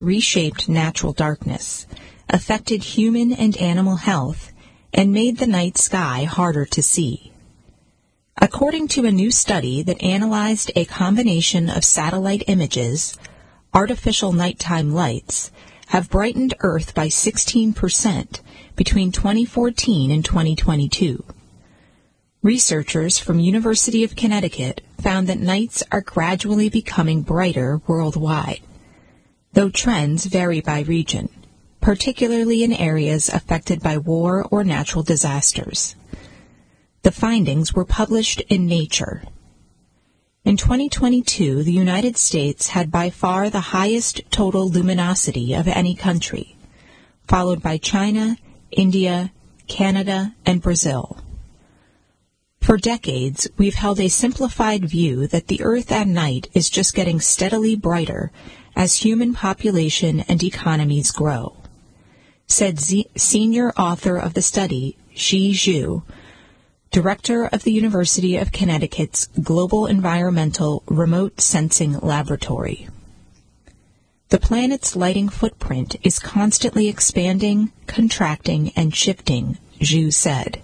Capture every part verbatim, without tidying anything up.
reshaped natural darkness, affected human and animal health, and made the night sky harder to see. According to a new study that analyzed a combination of satellite images, artificial nighttime lights have brightened Earth by sixteen percent between twenty fourteen and twenty twenty-two. Researchers from University of Connecticut found that nights are gradually becoming brighter worldwide, though trends vary by region, particularly in areas affected by war or natural disasters. The findings were published in Nature. In twenty twenty-two, the United States had by far the highest total luminosity of any country, followed by China, India, Canada, and Brazil. For decades, we've held a simplified view that the Earth at night is just getting steadily brighter as human population and economies grow, said Z- senior author of the study, Shi Zhu, director of the University of Connecticut's Global Environmental Remote Sensing Laboratory. The planet's lighting footprint is constantly expanding, contracting, and shifting, Zhu said.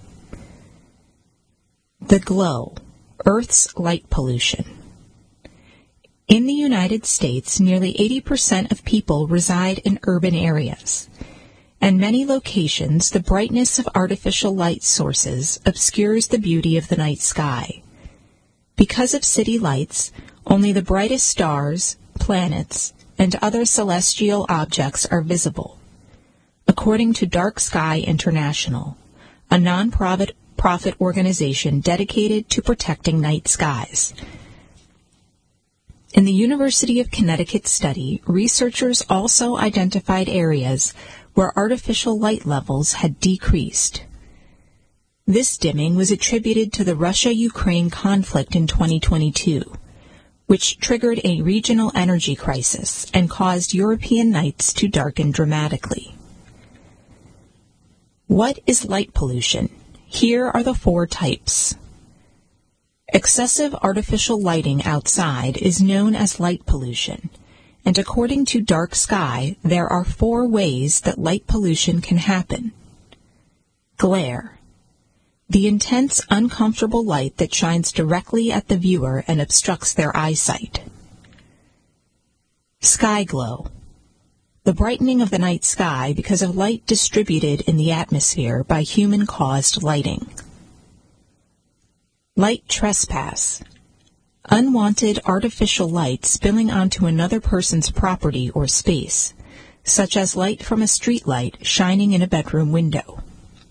The glow, Earth's light pollution. In the United States, nearly eighty percent of people reside in urban areas. And many locations, the brightness of artificial light sources obscures the beauty of the night sky. Because of city lights, only the brightest stars, planets, and other celestial objects are visible. According to Dark Sky International, a non-profit profit organization dedicated to protecting night skies. In the University of Connecticut study, researchers also identified areas where artificial light levels had decreased. This dimming was attributed to the Russia-Ukraine conflict in twenty twenty-two, which triggered a regional energy crisis and caused European nights to darken dramatically. What is light pollution? Here are the four types. Excessive artificial lighting outside is known as light pollution, and according to Dark Sky, there are four ways that light pollution can happen. Glare. The intense, uncomfortable light that shines directly at the viewer and obstructs their eyesight. Sky glow. The brightening of the night sky because of light distributed in the atmosphere by human-caused lighting. Light trespass. Unwanted artificial light spilling onto another person's property or space, such as light from a street light shining in a bedroom window.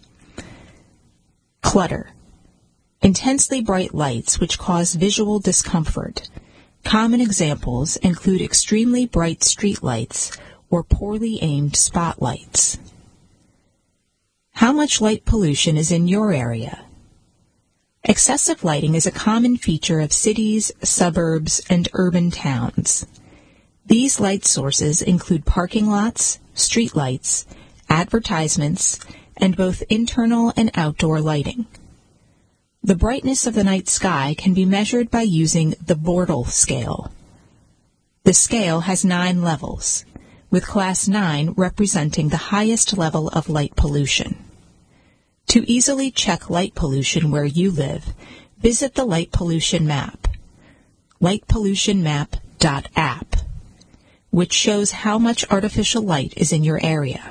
Clutter. Intensely bright lights which cause visual discomfort. Common examples include extremely bright street lights or poorly aimed spotlights. How much light pollution is in your area? Excessive lighting is a common feature of cities, suburbs, and urban towns. These light sources include parking lots, street lights, advertisements, and both internal and outdoor lighting. The brightness of the night sky can be measured by using the Bortle scale. The scale has nine levels, with class nine representing the highest level of light pollution. To easily check light pollution where you live, visit the Light Pollution Map, light pollution map dot app, which shows how much artificial light is in your area.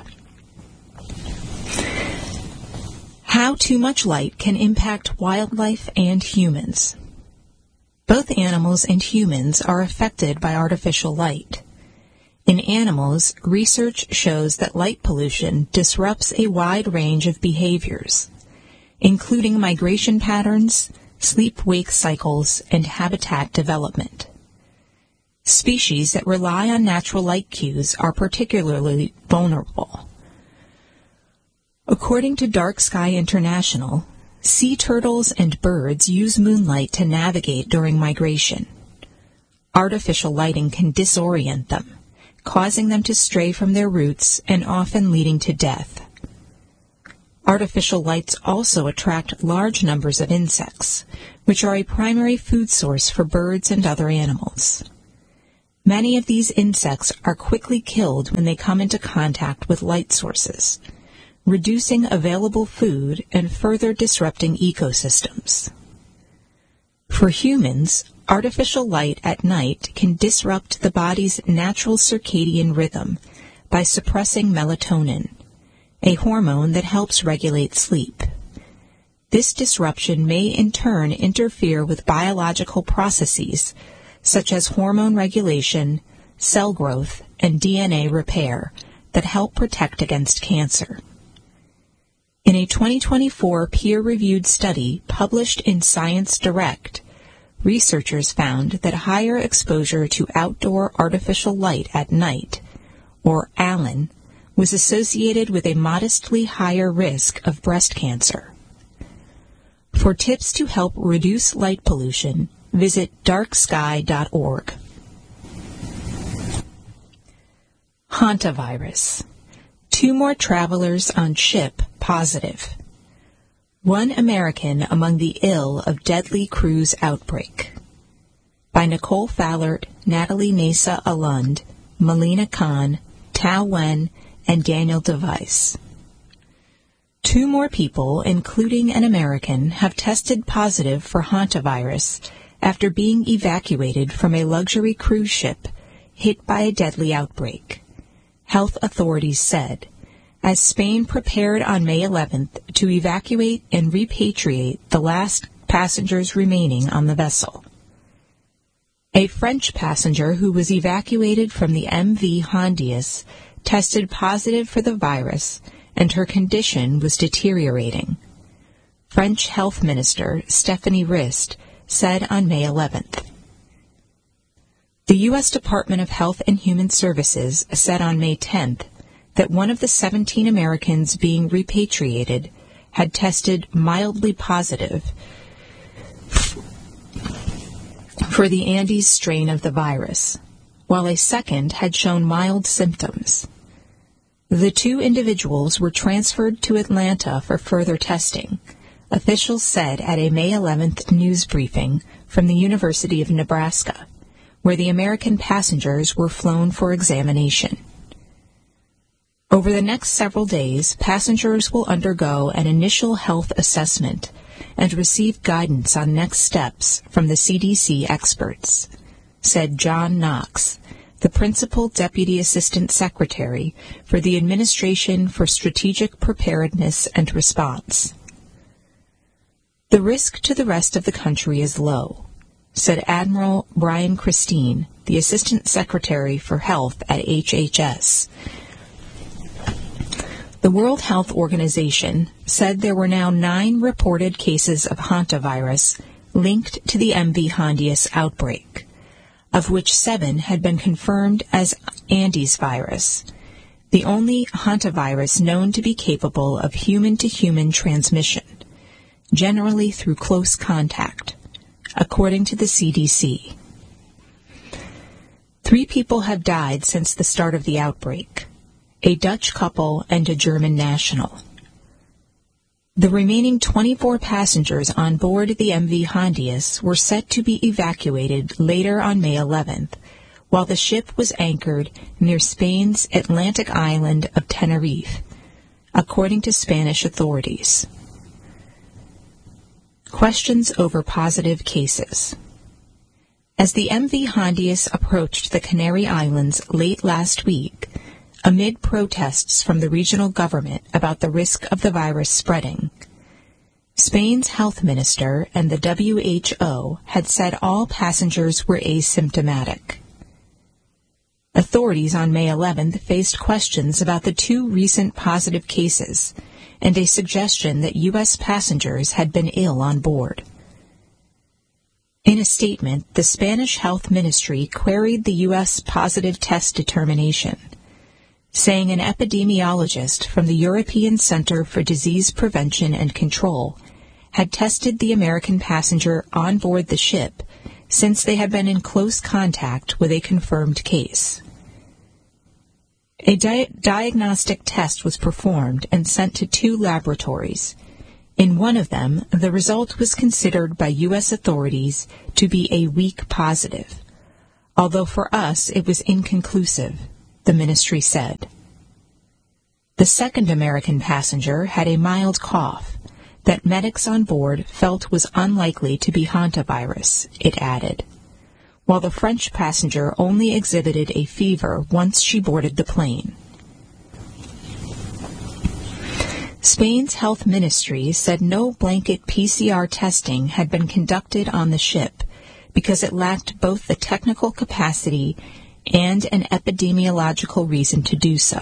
How too much light can impact wildlife and humans. Both animals and humans are affected by artificial light. In animals, research shows that light pollution disrupts a wide range of behaviors, including migration patterns, sleep-wake cycles, and habitat development. Species that rely on natural light cues are particularly vulnerable. According to Dark Sky International, sea turtles and birds use moonlight to navigate during migration. Artificial lighting can disorient them, causing them to stray from their routes and often leading to death. Artificial lights also attract large numbers of insects, which are a primary food source for birds and other animals. Many of these insects are quickly killed when they come into contact with light sources, reducing available food and further disrupting ecosystems. For humans, artificial light at night can disrupt the body's natural circadian rhythm by suppressing melatonin, a hormone that helps regulate sleep. This disruption may in turn interfere with biological processes such as hormone regulation, cell growth, and D N A repair that help protect against cancer. In a twenty twenty-four peer-reviewed study published in Science Direct, researchers found that higher exposure to outdoor artificial light at night, or A L A N, was associated with a modestly higher risk of breast cancer. For tips to help reduce light pollution, visit dark sky dot org. Hantavirus. Two more travelers on ship positive. One American among the ill of deadly cruise outbreak. By Nicole Fallert, Natalie Mesa Alund, Melina Khan, Tao Wen, and Daniel DeVice. Two more people, including an American, have tested positive for hantavirus after being evacuated from a luxury cruise ship hit by a deadly outbreak, health authorities said, as Spain prepared on May eleventh to evacuate and repatriate the last passengers remaining on the vessel. A French passenger who was evacuated from the M V Hondius tested positive for the virus, and her condition was deteriorating. French Health Minister Stephanie Rist said on May eleventh. The U S Department of Health and Human Services said on May tenth that one of the seventeen Americans being repatriated had tested mildly positive for the Andes strain of the virus, while a second had shown mild symptoms. The two individuals were transferred to Atlanta for further testing, officials said at a May eleventh news briefing from the University of Nebraska, where the American passengers were flown for examination. Over the next several days, passengers will undergo an initial health assessment and receive guidance on next steps from the C D C experts, said John Knox, the Principal Deputy Assistant Secretary for the Administration for Strategic Preparedness and Response. The risk to the rest of the country is low, said Admiral Brian Christine, the Assistant Secretary for Health at H H S. The World Health Organization said there were now nine reported cases of hantavirus linked to the M V Hondius outbreak, of which seven had been confirmed as Andes virus, the only hantavirus known to be capable of human-to-human transmission, generally through close contact, according to the C D C. Three people have died since the start of the outbreak, a Dutch couple and a German national. The remaining twenty-four passengers on board the M V Hondius were set to be evacuated later on May eleventh, while the ship was anchored near Spain's Atlantic island of Tenerife, according to Spanish authorities. Questions over positive cases. As the M V Hondius approached the Canary Islands late last week, amid protests from the regional government about the risk of the virus spreading, Spain's health minister and the W H O had said all passengers were asymptomatic. Authorities on May eleventh faced questions about the two recent positive cases and a suggestion that U S passengers had been ill on board. In a statement, the Spanish Health Ministry queried the U S positive test determination, saying an epidemiologist from the European Center for Disease Prevention and Control had tested the American passenger on board the ship since they had been in close contact with a confirmed case. A di- diagnostic test was performed and sent to two laboratories. In one of them, the result was considered by U S authorities to be a weak positive, although for us it was inconclusive, the ministry said. The second American passenger had a mild cough that medics on board felt was unlikely to be hantavirus, it added, while the French passenger only exhibited a fever once she boarded the plane. Spain's health ministry said no blanket P C R testing had been conducted on the ship because it lacked both the technical capacity and an epidemiological reason to do so.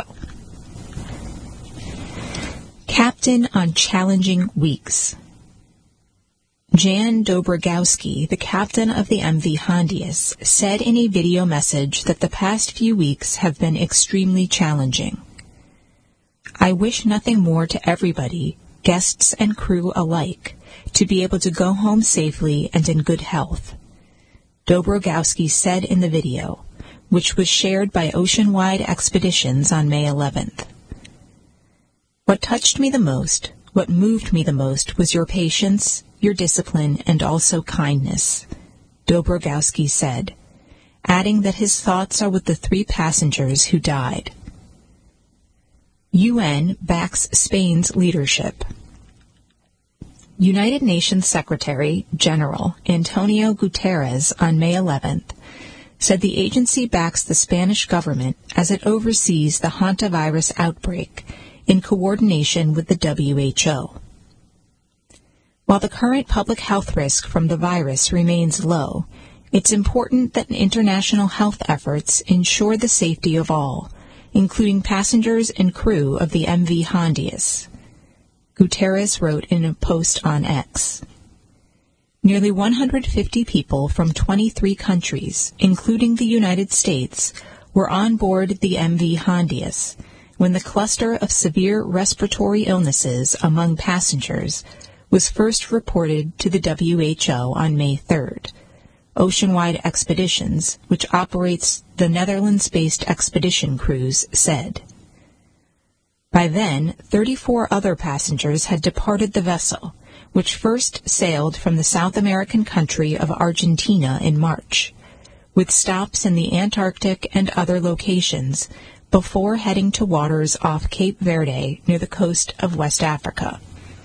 Captain on challenging weeks. Jan Dobrogowski, the captain of the M V Hondius, said in a video message that the past few weeks have been extremely challenging. I wish nothing more to everybody, guests and crew alike, to be able to go home safely and in good health, Dobrogowski said in the video, which was shared by Oceanwide Expeditions on May eleventh. What touched me the most, what moved me the most was your patience, your discipline, and also kindness, Dobrogowski said, adding that his thoughts are with the three passengers who died. U N backs Spain's leadership. United Nations Secretary General Antonio Guterres on May eleventh said the agency backs the Spanish government as it oversees the hantavirus outbreak in coordination with the W H O. While the current public health risk from the virus remains low, it's important that international health efforts ensure the safety of all, including passengers and crew of the M V Hondius, Guterres wrote in a post on X. Nearly one hundred fifty people from twenty-three countries, including the United States, were on board the M V Hondius when the cluster of severe respiratory illnesses among passengers was first reported to the W H O on May third. Oceanwide Expeditions, which operates the Netherlands-based expedition cruise, said. By then, thirty-four other passengers had departed the vessel, which first sailed from the South American country of Argentina in March, with stops in the Antarctic and other locations before heading to waters off Cape Verde near the coast of West Africa.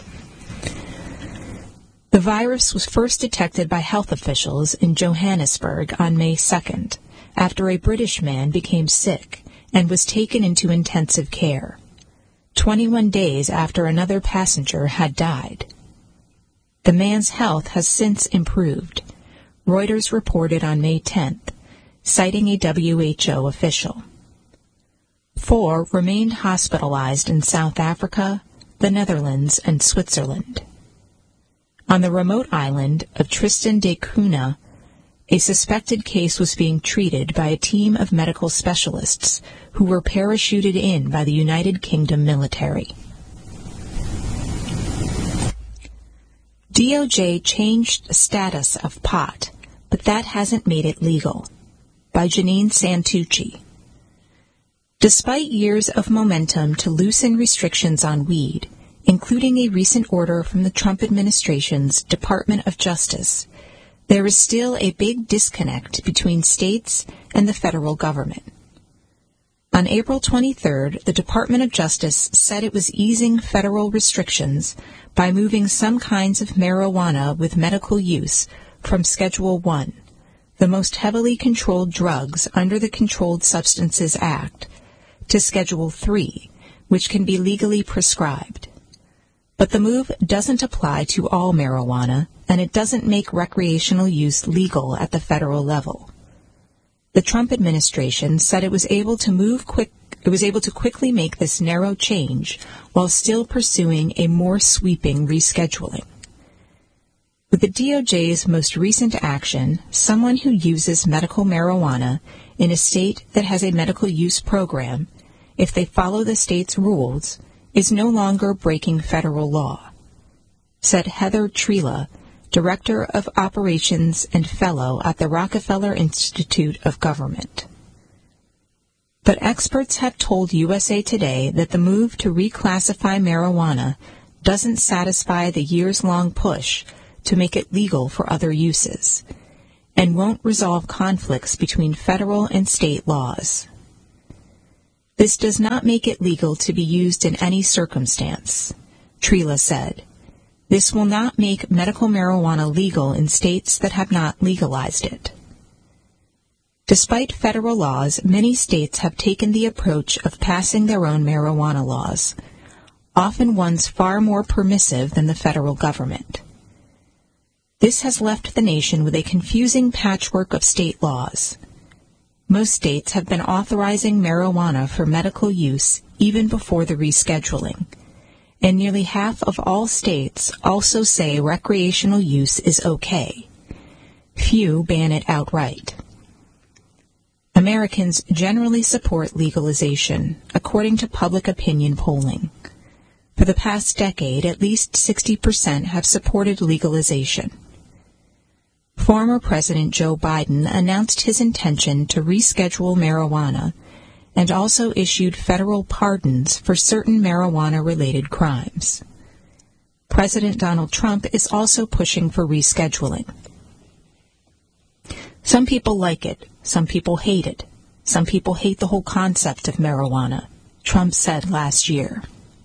The virus was first detected by health officials in Johannesburg on May second, after a British man became sick and was taken into intensive care, twenty-one days after another passenger had died. The man's health has since improved, Reuters reported on May tenth, citing a W H O official. Four remained hospitalized in South Africa, the Netherlands, and Switzerland. On the remote island of Tristan da Cunha, a suspected case was being treated by a team of medical specialists who were parachuted in by the United Kingdom military. D O J changed the status of pot, but that hasn't made it legal. By Janine Santucci. Despite years of momentum to loosen restrictions on weed, including a recent order from the Trump administration's Department of Justice, there is still a big disconnect between states and the federal government. On April twenty-third, the Department of Justice said it was easing federal restrictions by moving some kinds of marijuana with medical use from Schedule one, the most heavily controlled drugs under the Controlled Substances Act, to Schedule three, which can be legally prescribed. But the move doesn't apply to all marijuana, and it doesn't make recreational use legal at the federal level. The Trump administration said it was able to move quick, it was able to quickly make this narrow change while still pursuing a more sweeping rescheduling. With the D O J's most recent action, someone who uses medical marijuana in a state that has a medical use program, if they follow the state's rules, is no longer breaking federal law, said Heather Trela, Director of Operations and Fellow at the Rockefeller Institute of Government. But experts have told U S A Today that the move to reclassify marijuana doesn't satisfy the years-long push to make it legal for other uses, and won't resolve conflicts between federal and state laws. This does not make it legal to be used in any circumstance, Trela said. This will not make medical marijuana legal in states that have not legalized it. Despite federal laws, many states have taken the approach of passing their own marijuana laws, often ones far more permissive than the federal government. This has left the nation with a confusing patchwork of state laws. Most states have been authorizing marijuana for medical use even before the rescheduling, and nearly half of all states also say recreational use is okay. Few ban it outright. Americans generally support legalization, according to public opinion polling. For the past decade, at least sixty percent have supported legalization. Former President Joe Biden announced his intention to reschedule marijuana and also issued federal pardons for certain marijuana-related crimes. President Donald Trump is also pushing for rescheduling. Some people like it. Some people hate it. Some people hate the whole concept of marijuana, Trump said last year.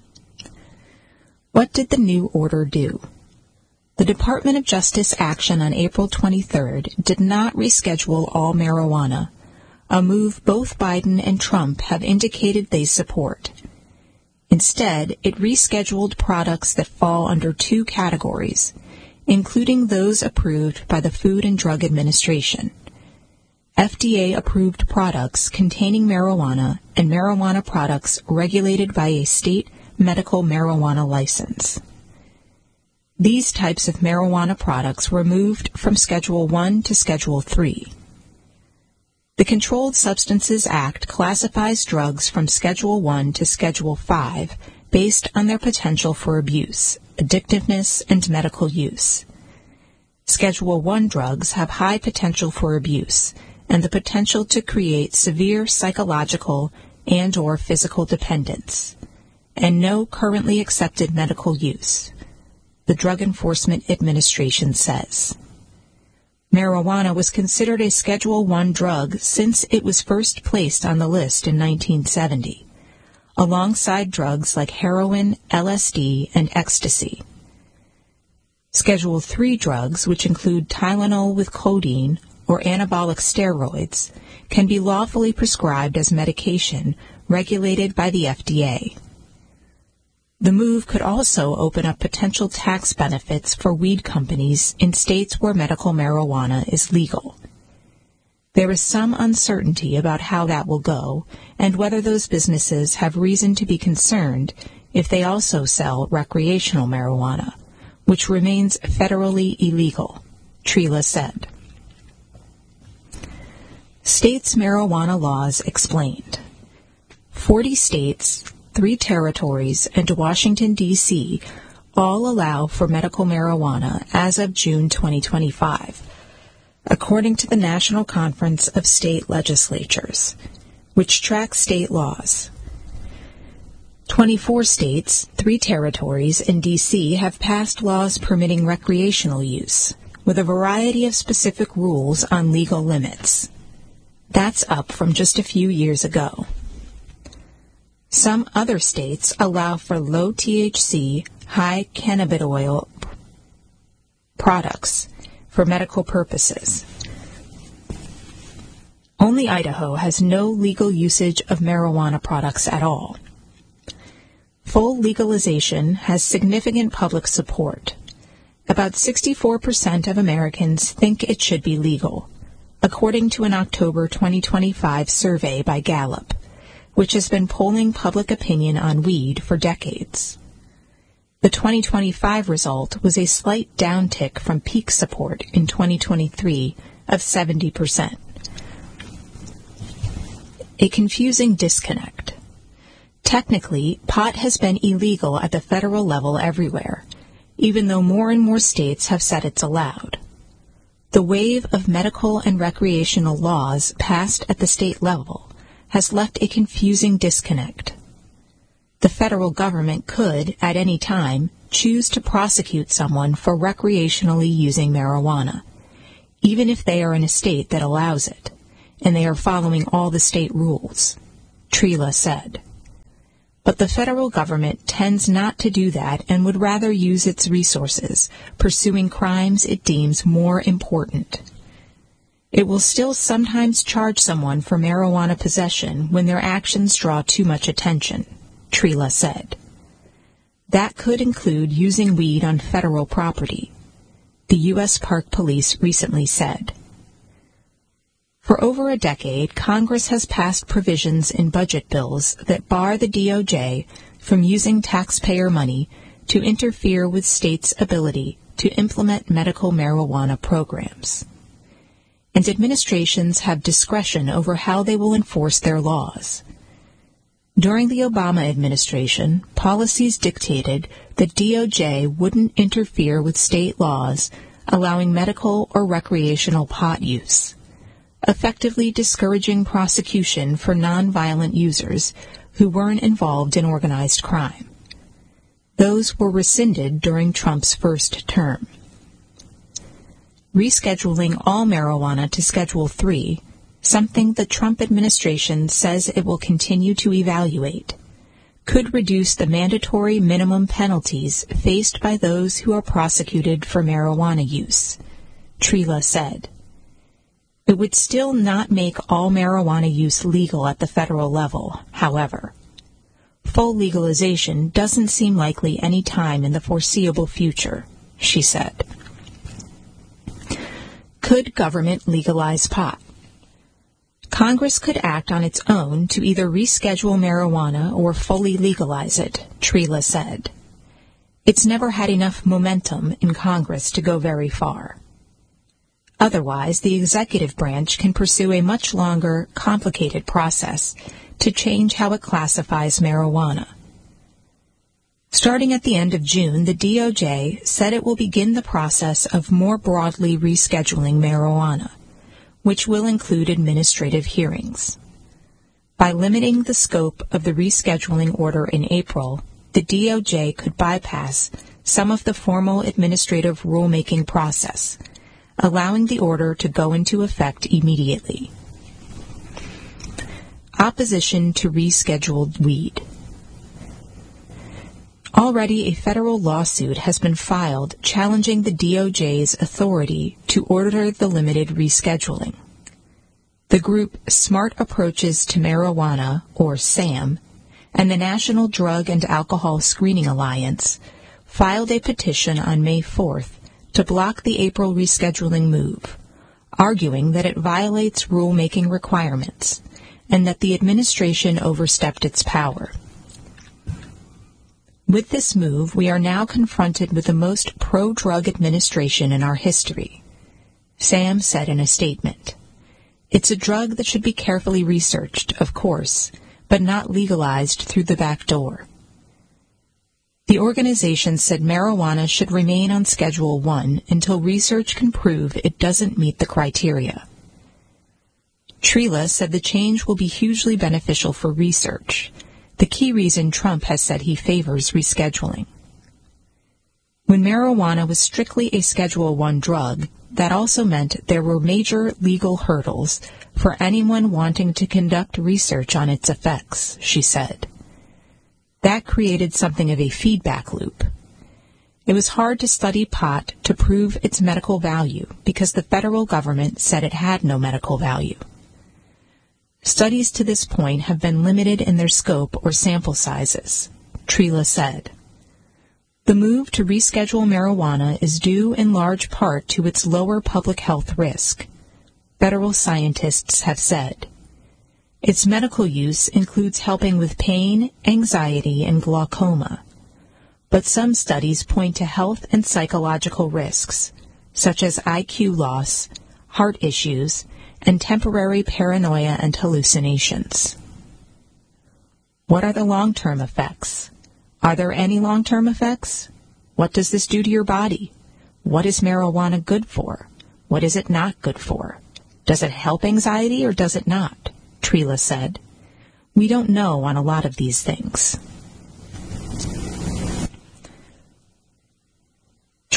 What did the new order do? The Department of Justice action on April twenty-third did not reschedule all marijuana, a move both Biden and Trump have indicated they support. Instead, it rescheduled products that fall under two categories, including those approved by the Food and Drug Administration. F D A-approved products containing marijuana and marijuana products regulated by a state medical marijuana license. These types of marijuana products were moved from Schedule one to Schedule three. The Controlled Substances Act classifies drugs from Schedule one to Schedule five based on their potential for abuse, addictiveness, and medical use. Schedule one drugs have high potential for abuse and the potential to create severe psychological and or physical dependence, and no currently accepted medical use, the Drug Enforcement Administration says. Marijuana was considered a Schedule one drug since it was first placed on the list in nineteen seventy, alongside drugs like heroin, L S D, and ecstasy. Schedule three drugs, which include Tylenol with codeine or anabolic steroids, can be lawfully prescribed as medication regulated by the F D A. The move could also open up potential tax benefits for weed companies in states where medical marijuana is legal. There is some uncertainty about how that will go and whether those businesses have reason to be concerned if they also sell recreational marijuana, which remains federally illegal, Trela said. States' marijuana laws explained. Forty states, three territories, and Washington, D C all allow for medical marijuana as of June twenty twenty-five, according to the National Conference of State Legislatures, which tracks state laws. twenty-four states, three territories, and D C have passed laws permitting recreational use, with a variety of specific rules on legal limits. That's up from just a few years ago. Some other states allow for low T H C, high cannabidiol products for medical purposes. Only Idaho has no legal usage of marijuana products at all. Full legalization has significant public support. About sixty-four percent of Americans think it should be legal, according to an October twenty twenty-five survey by Gallup, which has been polling public opinion on weed for decades. The twenty twenty-five result was a slight downtick from peak support in twenty twenty-three of seventy percent. A confusing disconnect. Technically, pot has been illegal at the federal level everywhere, even though more and more states have said it's allowed. The wave of medical and recreational laws passed at the state level has left a confusing disconnect. The federal government could, at any time, choose to prosecute someone for recreationally using marijuana, even if they are in a state that allows it, and they are following all the state rules, Trela said. But the federal government tends not to do that and would rather use its resources pursuing crimes it deems more important. It will still sometimes charge someone for marijuana possession when their actions draw too much attention, Trela said. That could include using weed on federal property, the U S Park Police recently said. For over a decade, Congress has passed provisions in budget bills that bar the D O J from using taxpayer money to interfere with states' ability to implement medical marijuana programs. And administrations have discretion over how they will enforce their laws. During the Obama administration, policies dictated that D O J wouldn't interfere with state laws allowing medical or recreational pot use, effectively discouraging prosecution for nonviolent users who weren't involved in organized crime. Those were rescinded during Trump's first term. Rescheduling all marijuana to Schedule three, something the Trump administration says it will continue to evaluate, could reduce the mandatory minimum penalties faced by those who are prosecuted for marijuana use, Trela said. It would still not make all marijuana use legal at the federal level, however. Full legalization doesn't seem likely any time in the foreseeable future, she said. Could government legalize pot? Congress could act on its own to either reschedule marijuana or fully legalize it, Trela said. It's never had enough momentum in Congress to go very far. Otherwise, the executive branch can pursue a much longer, complicated process to change how it classifies marijuana. Starting at the end of June, the D O J said it will begin the process of more broadly rescheduling marijuana, which will include administrative hearings. By limiting the scope of the rescheduling order in April, the D O J could bypass some of the formal administrative rulemaking process, allowing the order to go into effect immediately. Opposition to rescheduled weed. Already a federal lawsuit has been filed challenging the D O J's authority to order the limited rescheduling. The group Smart Approaches to Marijuana, or SAM, and the National Drug and Alcohol Screening Alliance filed a petition on May fourth to block the April rescheduling move, arguing that it violates rulemaking requirements and that the administration overstepped its power. With this move, we are now confronted with the most pro-drug administration in our history, SAM said in a statement. It's a drug that should be carefully researched, of course, but not legalized through the back door. The organization said marijuana should remain on Schedule one until research can prove it doesn't meet the criteria. Trela said the change will be hugely beneficial for research, the key reason Trump has said he favors rescheduling. When marijuana was strictly a Schedule one drug, that also meant there were major legal hurdles for anyone wanting to conduct research on its effects, she said. That created something of a feedback loop. It was hard to study pot to prove its medical value because the federal government said it had no medical value. Studies to this point have been limited in their scope or sample sizes, Trela said. The move to reschedule marijuana is due in large part to its lower public health risk, federal scientists have said. Its medical use includes helping with pain, anxiety, and glaucoma. But some studies point to health and psychological risks, such as I Q loss, heart issues, and temporary paranoia and hallucinations. What are the long-term effects? Are there any long-term effects? What does this do to your body? What is marijuana good for? What is it not good for? Does it help anxiety or does it not? Trela said. We don't know on a lot of these things.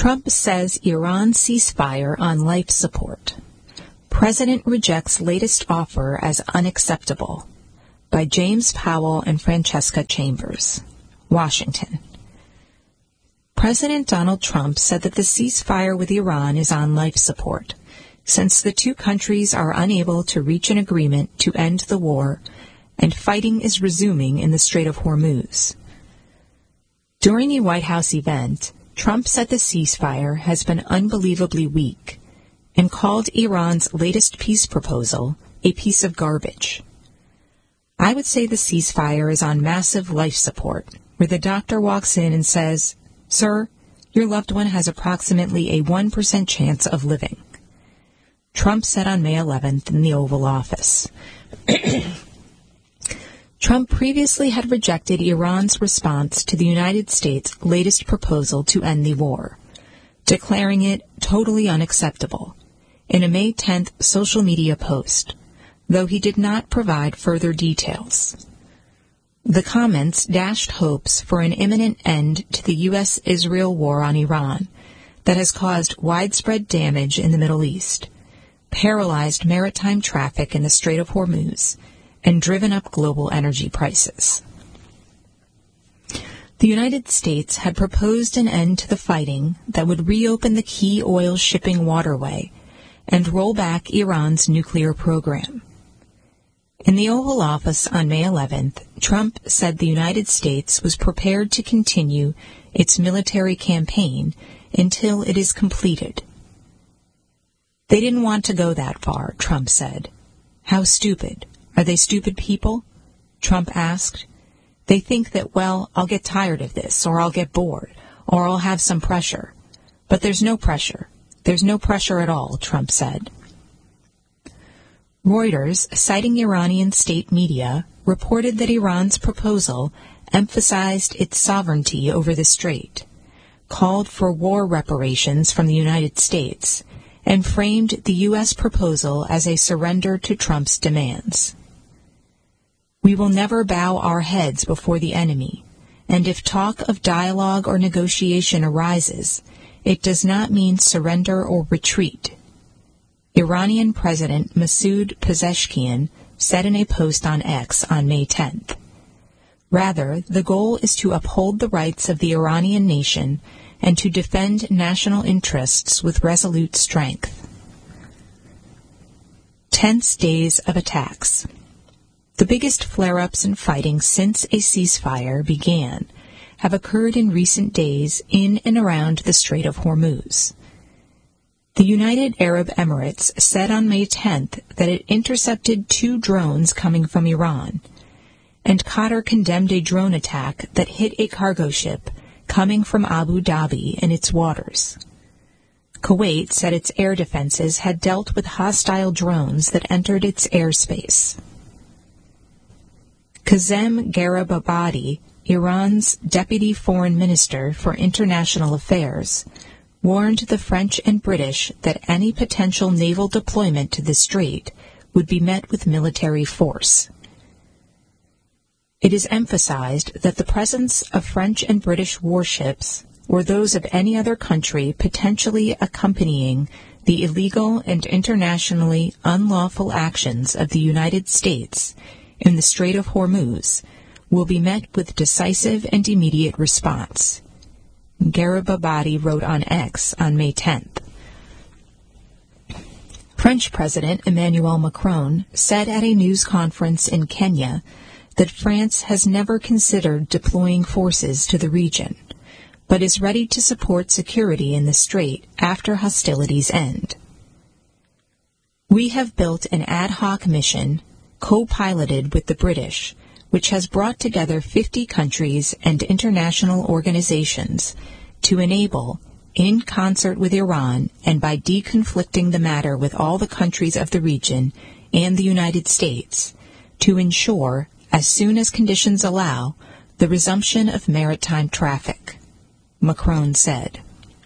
Trump says Iran ceasefire on life support. President rejects latest offer as unacceptable. By James Powell and Francesca Chambers, Washington. President Donald Trump said that the ceasefire with Iran is on life support, since the two countries are unable to reach an agreement to end the war, and fighting is resuming in the Strait of Hormuz. During a White House event, Trump said the ceasefire has been unbelievably weak, and called Iran's latest peace proposal a piece of garbage. I would say the ceasefire is on massive life support, where the doctor walks in and says, "Sir, your loved one has approximately a one percent chance of living," Trump said on May eleventh in the Oval Office. Trump previously had rejected Iran's response to the United States' latest proposal to end the war, declaring it totally unacceptable in a May tenth social media post, though he did not provide further details. The comments dashed hopes for an imminent end to the U S Israel war on Iran that has caused widespread damage in the Middle East, paralyzed maritime traffic in the Strait of Hormuz, and driven up global energy prices. The United States had proposed an end to the fighting that would reopen the key oil shipping waterway and roll back Iran's nuclear program. In the Oval Office on May eleventh, Trump said the United States was prepared to continue its military campaign until it is completed. They didn't want to go that far, Trump said. How stupid. Are they stupid people? Trump asked. They think that, well, I'll get tired of this, or I'll get bored, or I'll have some pressure. But there's no pressure. There's no pressure at all, Trump said. Reuters, citing Iranian state media, reported that Iran's proposal emphasized its sovereignty over the strait, called for war reparations from the United States, and framed the U S proposal as a surrender to Trump's demands. We will never bow our heads before the enemy, and if talk of dialogue or negotiation arises, it does not mean surrender or retreat, Iranian President Masoud Pezeshkian said in a post on X on May tenth. Rather, the goal is to uphold the rights of the Iranian nation and to defend national interests with resolute strength. Tense days of attacks. The biggest flare-ups in fighting since a ceasefire began have occurred in recent days in and around the Strait of Hormuz. The United Arab Emirates said on May tenth that it intercepted two drones coming from Iran, and Qatar condemned a drone attack that hit a cargo ship coming from Abu Dhabi in its waters. Kuwait said its air defenses had dealt with hostile drones that entered its airspace. Kazem Garibabadi, Iran's Deputy Foreign Minister for International Affairs, warned the French and British that any potential naval deployment to the strait would be met with military force. It is emphasized that the presence of French and British warships or those of any other country potentially accompanying the illegal and internationally unlawful actions of the United States in the Strait of Hormuz will be met with decisive and immediate response, Garibabadi wrote on X on May tenth. French President Emmanuel Macron said at a news conference in Kenya that France has never considered deploying forces to the region, but is ready to support security in the strait after hostilities end. We have built an ad hoc mission, co-piloted with the British, which has brought together fifty countries and international organizations to enable, in concert with Iran and by deconflicting the matter with all the countries of the region and the United States, to ensure, as soon as conditions allow, the resumption of maritime traffic, Macron said.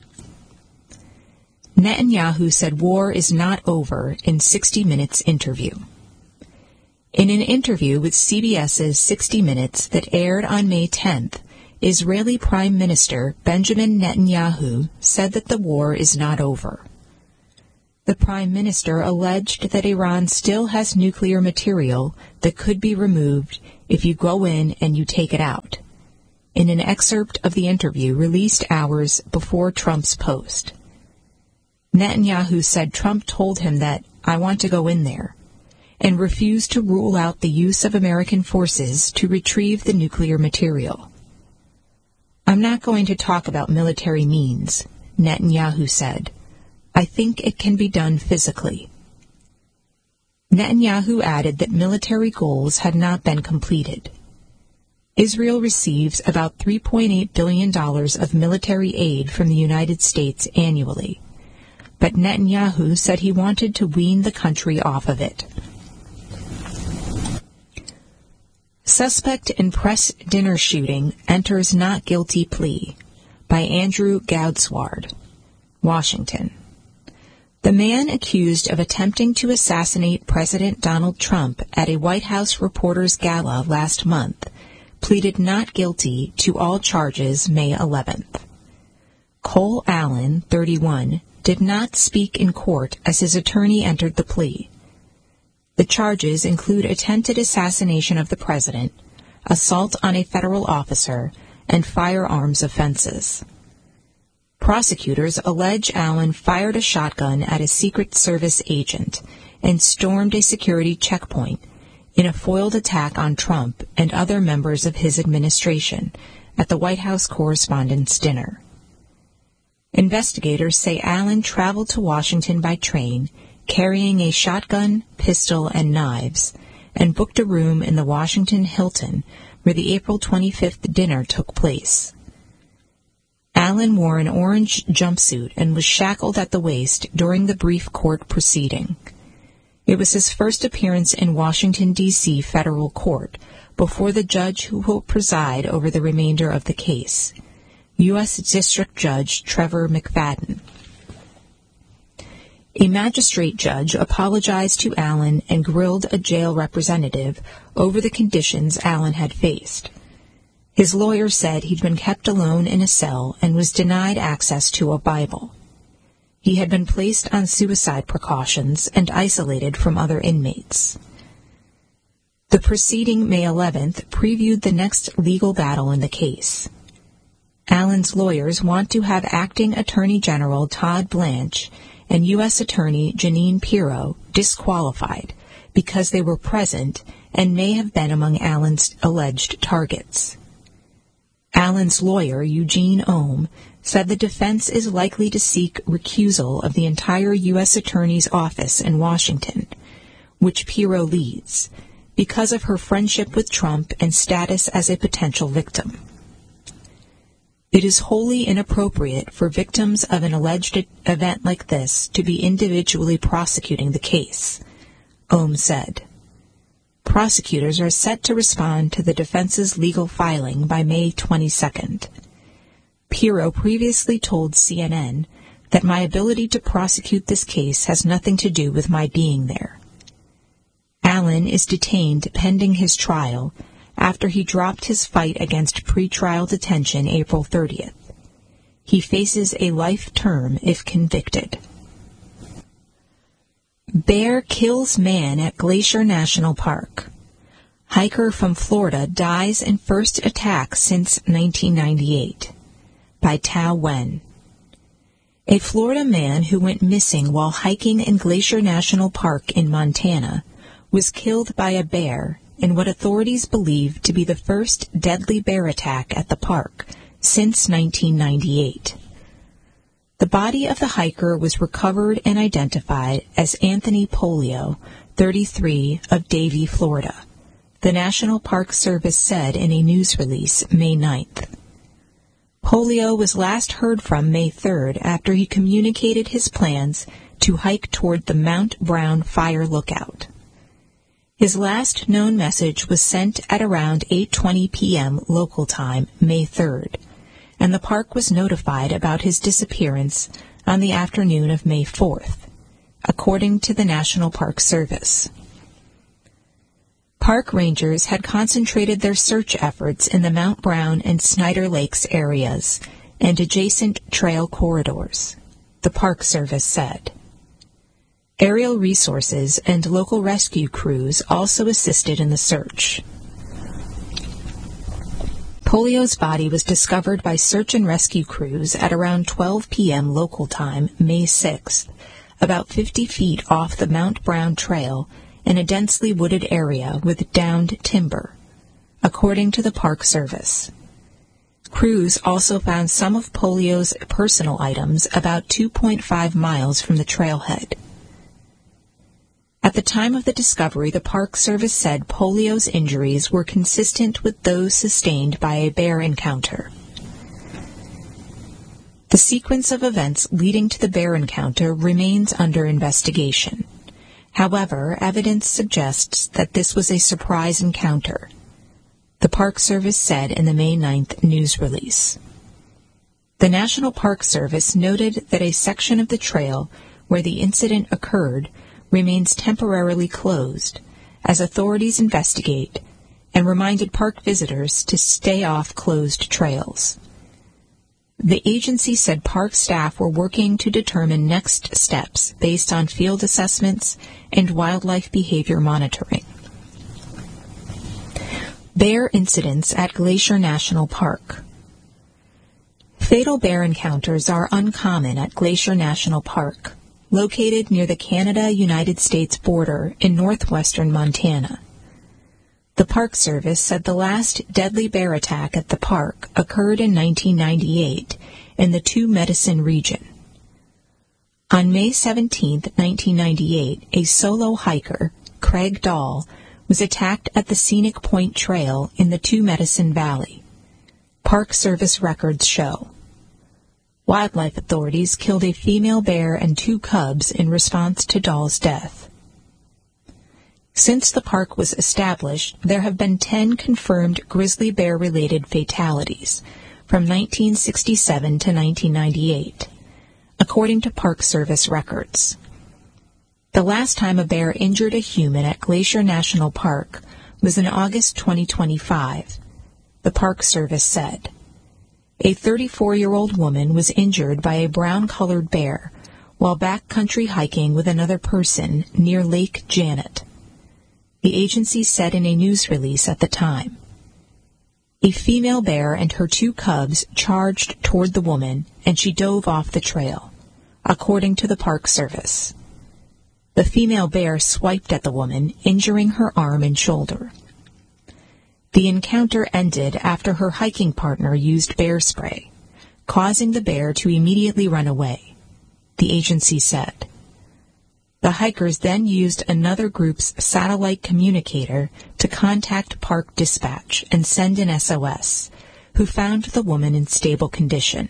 Netanyahu said war is not over in sixty minutes interview. In an interview with C B S's sixty minutes that aired on May tenth, Israeli Prime Minister Benjamin Netanyahu said that the war is not over. The Prime Minister alleged that Iran still has nuclear material that could be removed if you go in and you take it out, in an excerpt of the interview released hours before Trump's post. Netanyahu said Trump told him that, "I want to go in there," and refused to rule out the use of American forces to retrieve the nuclear material. "I'm not going to talk about military means," Netanyahu said. "I think it can be done physically." Netanyahu added that military goals had not been completed. Israel receives about three point eight billion dollars of military aid from the United States annually, but Netanyahu said he wanted to wean the country off of it. Suspect in press dinner shooting enters not guilty plea, by Andrew Goudsward, Washington. The man accused of attempting to assassinate President Donald Trump at a White House reporters' gala last month pleaded not guilty to all charges May eleventh. Cole Allen, thirty-one, did not speak in court as his attorney entered the plea. The charges include attempted assassination of the president, assault on a federal officer, and firearms offenses. Prosecutors allege Allen fired a shotgun at a Secret Service agent and stormed a security checkpoint in a foiled attack on Trump and other members of his administration at the White House Correspondents' Dinner. Investigators say Allen traveled to Washington by train, carrying a shotgun, pistol, and knives, and booked a room in the Washington Hilton where the April twenty-fifth dinner took place. Allen wore an orange jumpsuit and was shackled at the waist during the brief court proceeding. It was his first appearance in Washington, D C federal court before the judge who will preside over the remainder of the case, U S District Judge Trevor McFadden. A magistrate judge apologized to Allen and grilled a jail representative over the conditions Allen had faced. His lawyer said he'd been kept alone in a cell and was denied access to a Bible. He had been placed on suicide precautions and isolated from other inmates. The proceeding May eleventh previewed the next legal battle in the case. Allen's lawyers want to have Acting Attorney General Todd Blanche and U S Attorney Jeanine Pirro disqualified because they were present and may have been among Allen's alleged targets. Allen's lawyer, Eugene Ohm, said the defense is likely to seek recusal of the entire U S Attorney's office in Washington, which Pirro leads, because of her friendship with Trump and status as a potential victim. It is wholly inappropriate for victims of an alleged event like this to be individually prosecuting the case, Ohm said. Prosecutors are set to respond to the defense's legal filing by May twenty-second. Pirro previously told C N N that my ability to prosecute this case has nothing to do with my being there. Allen is detained pending his trial after he dropped his fight against pretrial detention April thirtieth. He faces a life term if convicted. Bear kills man at Glacier National Park. Hiker from Florida dies in first attack since nineteen ninety-eight. By Tao Wen. A Florida man who went missing while hiking in Glacier National Park in Montana was killed by a bear in what authorities believe to be the first deadly bear attack at the park since nineteen ninety-eight. The body of the hiker was recovered and identified as Anthony Polio, thirty-three, of Davie, Florida, the National Park Service said in a news release May ninth. Polio was last heard from May third after he communicated his plans to hike toward the Mount Brown Fire Lookout. His last known message was sent at around eight twenty p.m. local time, May third, and the park was notified about his disappearance on the afternoon of May fourth, according to the National Park Service. Park rangers had concentrated their search efforts in the Mount Brown and Snyder Lakes areas and adjacent trail corridors, the Park Service said. Aerial resources and local rescue crews also assisted in the search. Polio's body was discovered by search and rescue crews at around twelve p.m. local time, May sixth, about fifty feet off the Mount Brown Trail in a densely wooded area with downed timber, according to the Park Service. Crews also found some of Polio's personal items about two point five miles from the trailhead. At the time of the discovery, the Park Service said Polio's injuries were consistent with those sustained by a bear encounter. The sequence of events leading to the bear encounter remains under investigation. However, evidence suggests that this was a surprise encounter, the Park Service said in the May ninth news release. The National Park Service noted that a section of the trail where the incident occurred remains temporarily closed as authorities investigate, and reminded park visitors to stay off closed trails. The agency said park staff were working to determine next steps based on field assessments and wildlife behavior monitoring. Bear incidents at Glacier National Park. Fatal bear encounters are uncommon at Glacier National Park, located near the Canada-United States border in northwestern Montana. The Park Service said the last deadly bear attack at the park occurred in nineteen ninety-eight in the Two Medicine region. On May seventeenth, nineteen ninety-eight, a solo hiker, Craig Dahl, was attacked at the Scenic Point Trail in the Two Medicine Valley. Park Service records show. Wildlife authorities killed a female bear and two cubs in response to Dahl's death. Since the park was established, there have been ten confirmed grizzly bear-related fatalities from nineteen sixty-seven to nineteen ninety-eight, according to Park Service records. The last time a bear injured a human at Glacier National Park was in August twenty twenty-five, the Park Service said. A thirty-four-year-old woman was injured by a brown-colored bear while backcountry hiking with another person near Lake Janet, the agency said in a news release at the time. A female bear and her two cubs charged toward the woman, and she dove off the trail, according to the Park Service. The female bear swiped at the woman, injuring her arm and shoulder. The encounter ended after her hiking partner used bear spray, causing the bear to immediately run away, the agency said. The hikers then used another group's satellite communicator to contact park dispatch and send an S O S, who found the woman in stable condition.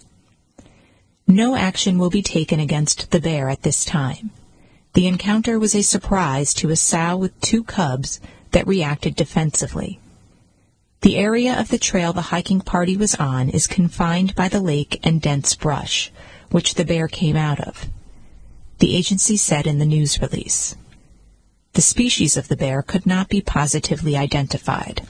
No action will be taken against the bear at this time. The encounter was a surprise to a sow with two cubs that reacted defensively. The area of the trail the hiking party was on is confined by the lake and dense brush, which the bear came out of, the agency said in the news release. The species of the bear could not be positively identified.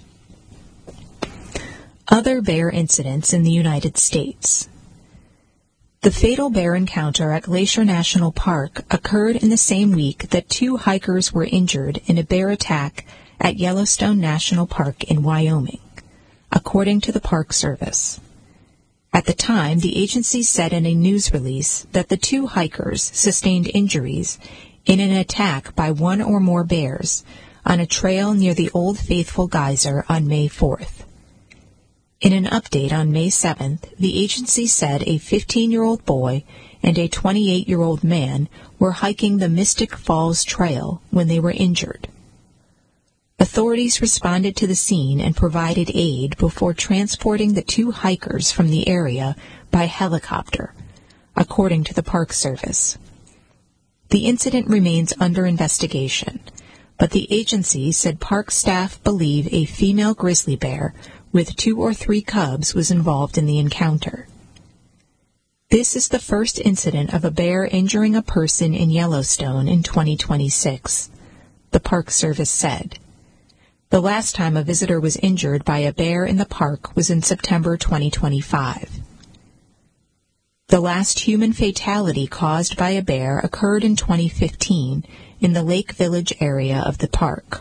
Other bear incidents in the United States. The fatal bear encounter at Glacier National Park occurred in the same week that two hikers were injured in a bear attack at Yellowstone National Park in Wyoming, according to the Park Service. At the time, the agency said in a news release that the two hikers sustained injuries in an attack by one or more bears on a trail near the Old Faithful Geyser on May fourth. In an update on May seventh, the agency said a fifteen-year-old boy and a twenty-eight-year-old man were hiking the Mystic Falls Trail when they were injured. Authorities responded to the scene and provided aid before transporting the two hikers from the area by helicopter, according to the Park Service. The incident remains under investigation, but the agency said park staff believe a female grizzly bear with two or three cubs was involved in the encounter. This is the first incident of a bear injuring a person in Yellowstone in twenty twenty-six, the Park Service said. The last time a visitor was injured by a bear in the park was in September twenty twenty-five. The last human fatality caused by a bear occurred in twenty fifteen in the Lake Village area of the park.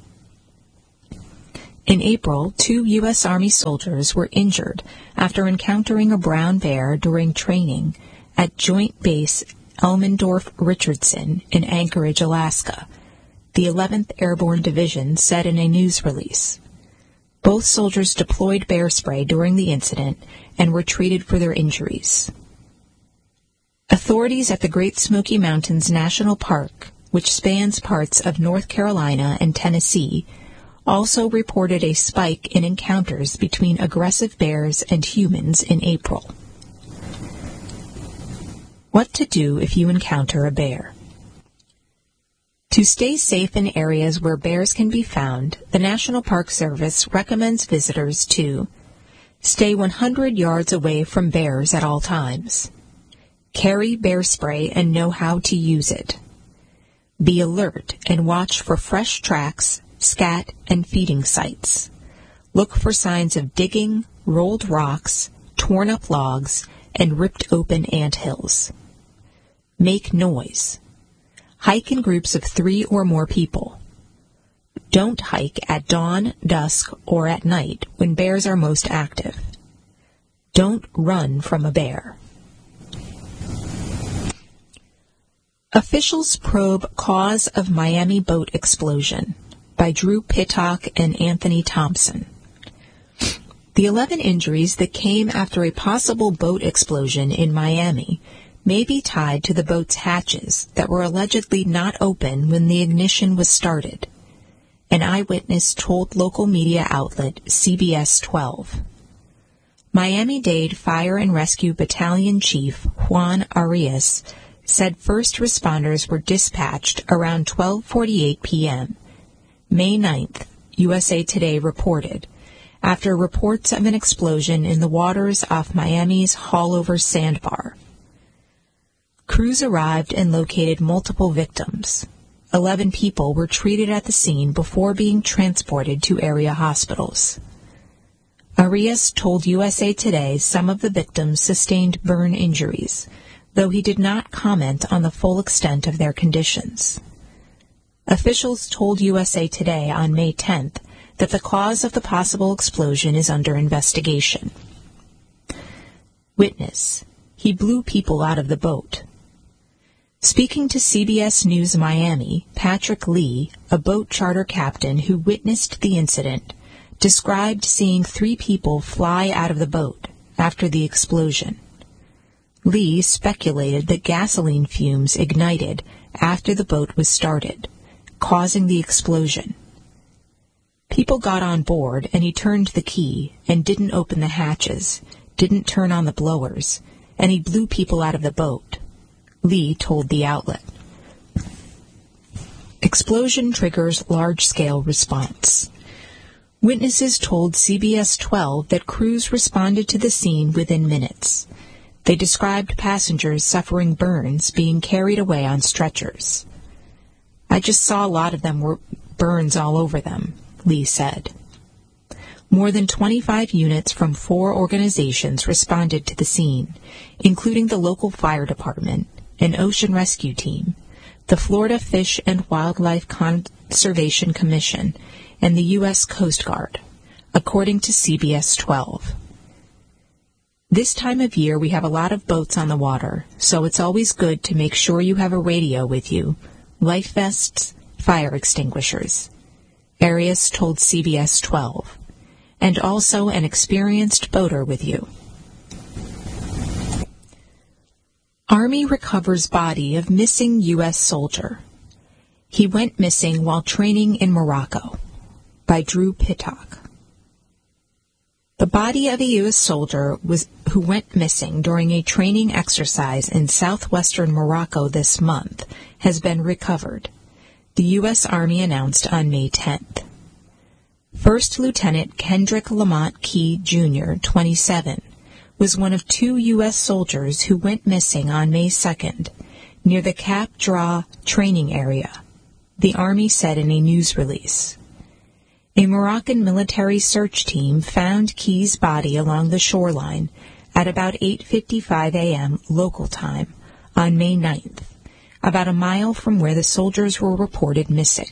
In April, two U S Army soldiers were injured after encountering a brown bear during training at Joint Base Elmendorf-Richardson in Anchorage, Alaska, the eleventh Airborne Division said in a news release. Both soldiers deployed bear spray during the incident and were treated for their injuries. Authorities at the Great Smoky Mountains National Park, which spans parts of North Carolina and Tennessee, also reported a spike in encounters between aggressive bears and humans in April. What to do if you encounter a bear? To stay safe in areas where bears can be found, the National Park Service recommends visitors to stay one hundred yards away from bears at all times. Carry bear spray and know how to use it. Be alert and watch for fresh tracks, scat, and feeding sites. Look for signs of digging, rolled rocks, torn up logs, and ripped open anthills. Make noise. Hike in groups of three or more people. Don't hike at dawn, dusk, or at night when bears are most active. Don't run from a bear. Officials probe cause of Miami boat explosion by Drew Pittock and Anthony Thompson. The eleven injuries that came after a possible boat explosion in Miami may be tied to the boat's hatches that were allegedly not open when the ignition was started. An eyewitness told local media outlet C B S twelve. Miami-Dade Fire and Rescue Battalion Chief Juan Arias said first responders were dispatched around twelve forty-eight p.m. May ninth, U S A Today reported, after reports of an explosion in the waters off Miami's Hallover Sandbar. Crews arrived and located multiple victims. Eleven people were treated at the scene before being transported to area hospitals. Arias told U S A Today some of the victims sustained burn injuries, though he did not comment on the full extent of their conditions. Officials told U S A Today on May tenth that the cause of the possible explosion is under investigation. Witness: he blew people out of the boat. Speaking to C B S News Miami, Patrick Lee, a boat charter captain who witnessed the incident, described seeing three people fly out of the boat after the explosion. Lee speculated that gasoline fumes ignited after the boat was started, causing the explosion. People got on board and he turned the key and didn't open the hatches, didn't turn on the blowers, and he blew people out of the boat, Lee told the outlet. Explosion triggers large-scale response. Witnesses told C B S twelve that crews responded to the scene within minutes. They described passengers suffering burns being carried away on stretchers. I just saw a lot of them were burns all over them, Lee said. More than twenty-five units from four organizations responded to the scene, including the local fire department, an ocean rescue team, the Florida Fish and Wildlife Conservation Commission, and the U S Coast Guard, according to C B S twelve. This time of year we have a lot of boats on the water, so it's always good to make sure you have a radio with you, life vests, fire extinguishers, Arias told C B S twelve, and also an experienced boater with you. Army recovers body of missing U S soldier. He went missing while training in Morocco, by Drew Pittock. The body of a U S soldier was, who went missing during a training exercise in southwestern Morocco this month has been recovered, the U S Army announced on May tenth. First Lieutenant Kendrick Lamont Key, Junior, twenty-seven, was one of two U S soldiers who went missing on May second near the Cap Dra training area, the Army said in a news release. A Moroccan military search team found Key's body along the shoreline at about eight fifty-five a.m. local time on May ninth, about a mile from where the soldiers were reported missing.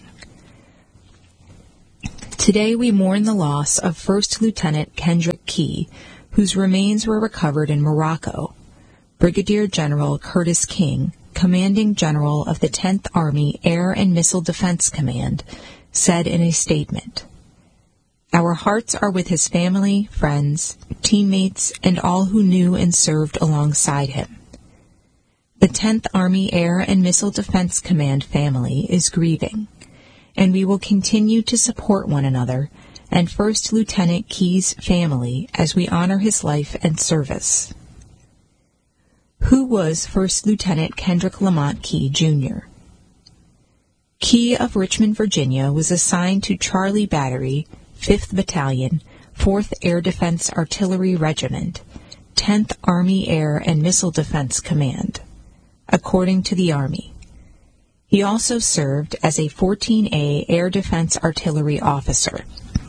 Today we mourn the loss of First Lieutenant Kendrick Key, whose remains were recovered in Morocco. Brigadier General Curtis King, Commanding General of the tenth Army Air and Missile Defense Command, said in a statement, "Our hearts are with his family, friends, teammates, and all who knew and served alongside him. The tenth Army Air and Missile Defense Command family is grieving, and we will continue to support one another and First Lieutenant Key's family as we honor his life and service." Who was First Lieutenant Kendrick Lamont Key, Junior? Key of Richmond, Virginia, was assigned to Charlie Battery, fifth Battalion, fourth Air Defense Artillery Regiment, tenth Army Air and Missile Defense Command, according to the Army. He also served as a fourteen A Air Defense Artillery officer.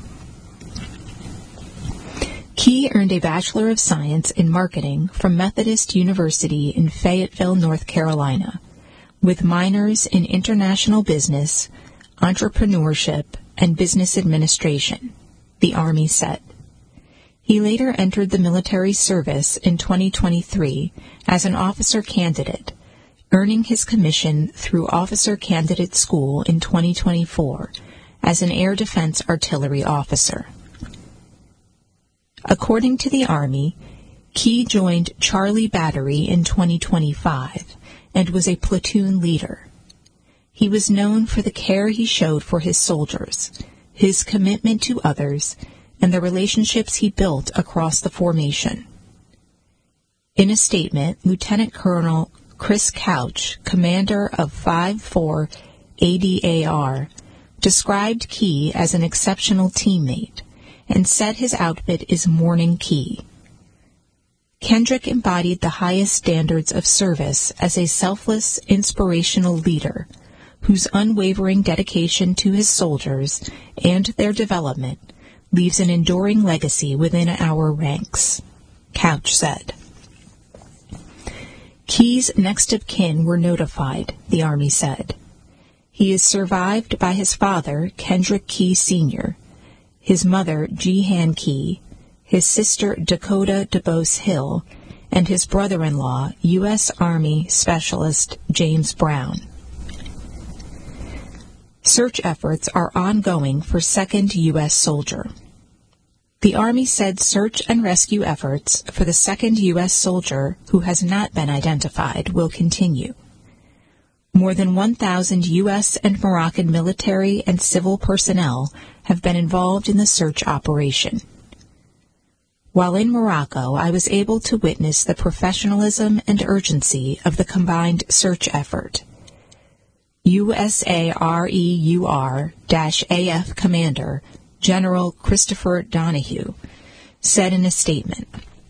Key earned a Bachelor of Science in Marketing from Methodist University in Fayetteville, North Carolina, with minors in International Business, Entrepreneurship, and Business Administration, the Army said. He later entered the military service in twenty twenty-three as an officer candidate, earning his commission through Officer Candidate School in twenty twenty-four as an Air Defense Artillery officer. According to the Army, Key joined Charlie Battery in twenty twenty-five and was a platoon leader. He was known for the care he showed for his soldiers, his commitment to others, and the relationships he built across the formation. In a statement, Lieutenant Colonel Chris Couch, commander of five four A D A R, described Key as an exceptional teammate and said his outfit is mourning Key. Kendrick embodied the highest standards of service as a selfless, inspirational leader whose unwavering dedication to his soldiers and their development leaves an enduring legacy within our ranks, Couch said. Key's next of kin were notified, the Army said. He is survived by his father, Kendrick Key Senior, his mother, Jehan Key, his sister, Dakota DeBose Hill, and his brother-in-law, U S Army Specialist James Brown. Search efforts are ongoing for second U S soldier. The Army said search and rescue efforts for the second U S soldier who has not been identified will continue. More than one thousand U S and Moroccan military and civil personnel have been involved in the search operation. While in Morocco, I was able to witness the professionalism and urgency of the combined search effort. U S A R E U R A F Commander General Christopher Donahue said in a statement,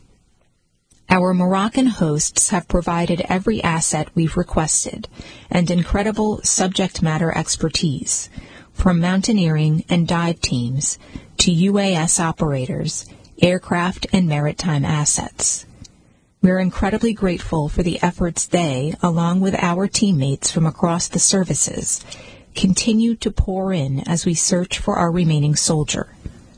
"Our Moroccan hosts have provided every asset we've requested and incredible subject matter expertise, from mountaineering and dive teams to U A S operators, aircraft, and maritime assets. We're incredibly grateful for the efforts they, along with our teammates from across the services, continue to pour in as we search for our remaining soldier."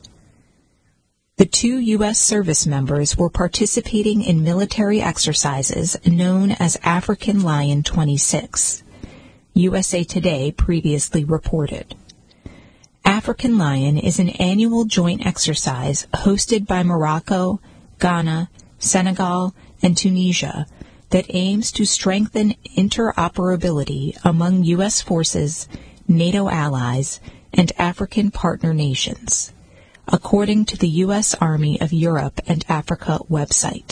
The two U S service members were participating in military exercises known as African Lion twenty-six, U S A Today previously reported. African Lion is an annual joint exercise hosted by Morocco, Ghana, Senegal, and Tunisia that aims to strengthen interoperability among U S forces, NATO allies, and African partner nations, according to the U S Army of Europe and Africa website.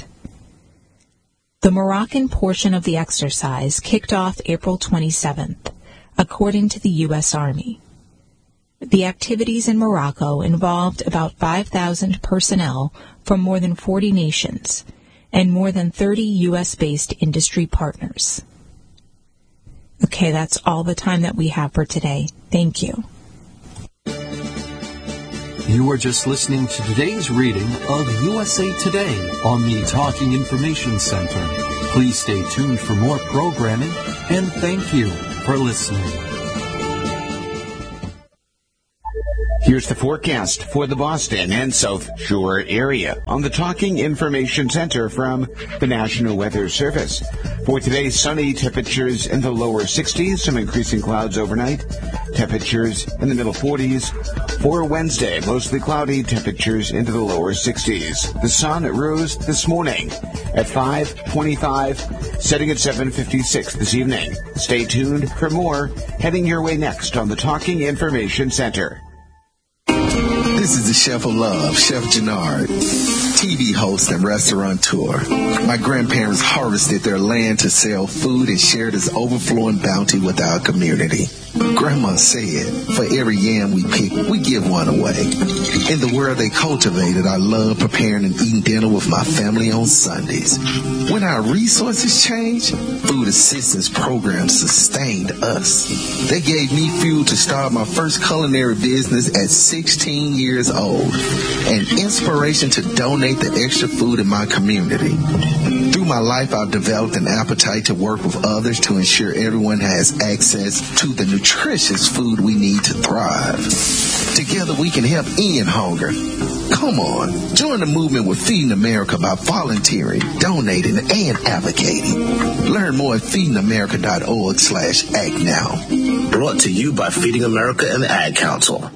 The Moroccan portion of the exercise kicked off April twenty-seventh, according to the U S Army. The activities in Morocco involved about five thousand personnel from more than forty nations and more than thirty U S-based industry partners. Okay, that's all the time that we have for today. Thank you. You are just listening to today's reading of U S A Today on the Talking Information Center. Please stay tuned for more programming, and thank you for listening. Here's the forecast for the Boston and South Shore area on the Talking Information Center from the National Weather Service. For today, sunny, temperatures in the lower sixties, some increasing clouds overnight, temperatures in the middle forties. For Wednesday, mostly cloudy, temperatures into the lower sixties. The sun rose this morning at five twenty-five, setting at seven fifty-six this evening. Stay tuned for more heading your way next on the Talking Information Center. This is the Chef of Love, Chef Gennard, T V host and restaurateur. My grandparents harvested their land to sell food and share this overflowing bounty with our community. Grandma said, for every yam we pick, we give one away. In the world they cultivated, I love preparing and eating dinner with my family on Sundays. When our resources changed, food assistance programs sustained us. They gave me fuel to start my first culinary business at sixteen years old, and inspiration to donate the extra food in my community. Through my life, I've developed an appetite to work with others to ensure everyone has access to the nutritious food we need to thrive. Together we can help end hunger. Come on, join the movement with Feeding America by volunteering, donating, and advocating. Learn more at feeding america dot org slash act now. Brought to you by Feeding America and the Ad Council.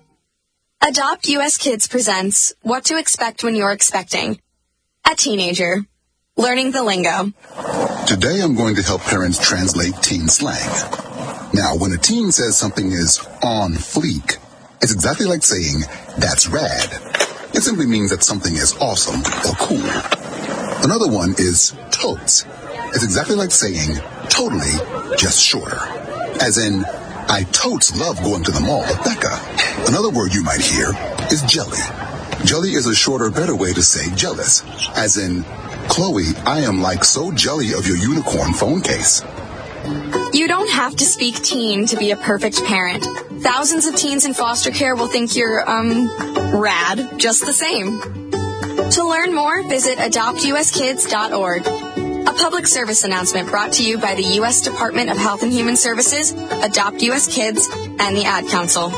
Adopt U S Kids presents What to Expect When You're Expecting. A teenager. Learning the lingo. Today I'm going to help parents translate teen slang. Now, when a teen says something is on fleek, it's exactly like saying, that's rad. It simply means that something is awesome or cool. Another one is totes. It's exactly like saying, totally, just shorter. As in, I totes love going to the mall with Becca. Another word you might hear is jelly. Jelly is a shorter, better way to say jealous. As in, Chloe, I am like so jelly of your unicorn phone case. You don't have to speak teen to be a perfect parent. Thousands of teens in foster care will think you're, um, rad, just the same. To learn more, visit adopt u s kids dot org. A public service announcement brought to you by the U S Department of Health and Human Services, Adopt U S Kids, and the Ad Council.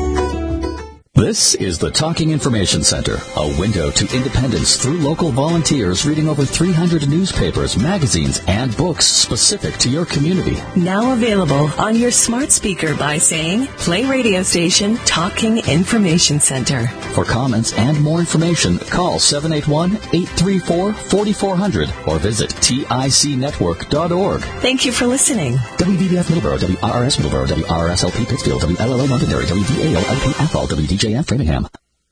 This is the Talking Information Center, a window to independence through local volunteers reading over three hundred newspapers, magazines, and books specific to your community. Now available on your smart speaker by saying, play radio station Talking Information Center. For comments and more information, call seven eight one, eight three four, four four zero zero or visit tic network dot org. Thank you for listening. W B B F Middleborough, W R R S Middleborough, W R R S L P Pittsfield, W L L O Londonderry, W D A O L P Athol, W D J F Framingham.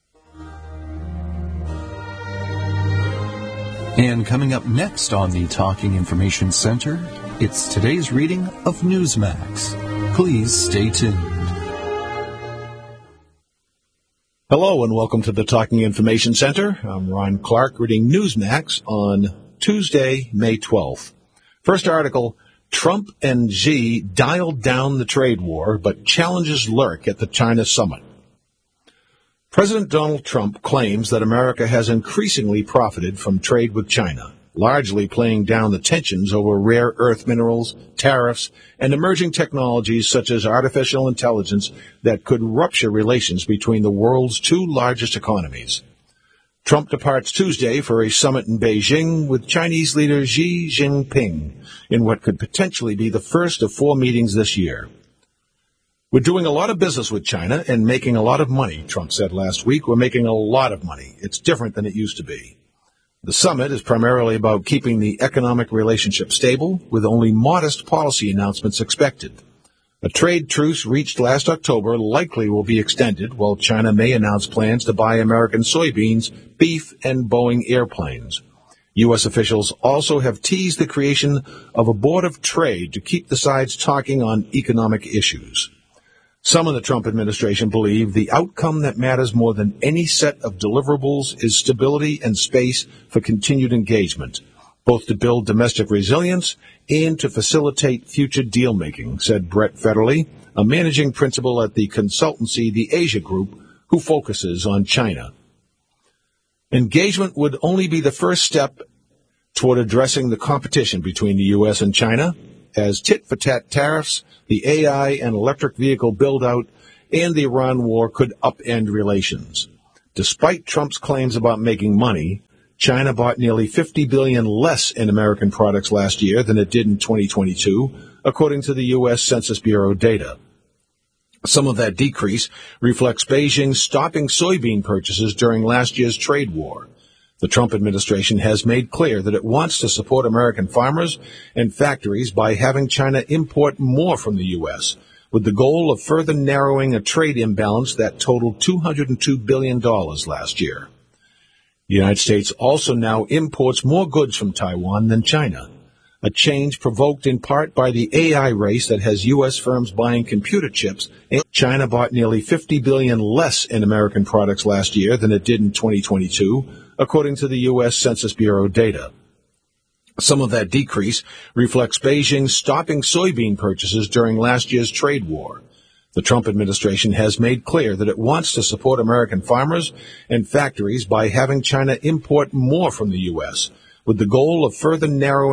And coming up next on the Talking Information Center, it's today's reading of Newsmax. Please stay tuned. Hello and welcome to the Talking Information Center. I'm Ron Clark reading Newsmax on Tuesday, May twelfth. First article, Trump and Xi dialed down the trade war, but challenges lurk at the China summit. President Donald Trump claims that America has increasingly profited from trade with China, largely playing down the tensions over rare earth minerals, tariffs, and emerging technologies such as artificial intelligence that could rupture relations between the world's two largest economies. Trump departs Tuesday for a summit in Beijing with Chinese leader Xi Jinping in what could potentially be the first of four meetings this year. We're doing a lot of business with China and making a lot of money, Trump said last week. We're making a lot of money. It's different than it used to be. The summit is primarily about keeping the economic relationship stable, with only modest policy announcements expected. A trade truce reached last October likely will be extended, while China may announce plans to buy American soybeans, beef, and Boeing airplanes. U S officials also have teased the creation of a board of trade to keep the sides talking on economic issues. Some in the Trump administration believe the outcome that matters more than any set of deliverables is stability and space for continued engagement, both to build domestic resilience and to facilitate future deal-making, said Brett Federley, a managing principal at the consultancy The Asia Group, who focuses on China. Engagement would only be the first step toward addressing the competition between the U S and China, as tit-for-tat tariffs, the A I and electric vehicle build-out, and the Iran war could upend relations. Despite Trump's claims about making money, China bought nearly fifty billion dollars less in American products last year than it did in twenty twenty-two, according to the U S Census Bureau data. Some of that decrease reflects Beijing stopping soybean purchases during last year's trade war. The Trump administration has made clear that it wants to support American farmers and factories by having China import more from the U S, with the goal of further narrowing a trade imbalance that totaled two hundred two billion dollars last year. The United States also now imports more goods from Taiwan than China, a change provoked in part by the A I race that has U S firms buying computer chips. China bought nearly fifty billion dollars less in American products last year than it did in twenty twenty-two, according to the U S Census Bureau data. Some of that decrease reflects Beijing stopping soybean purchases during last year's trade war. The Trump administration has made clear that it wants to support American farmers and factories by having China import more from the U S, with the goal of further narrowing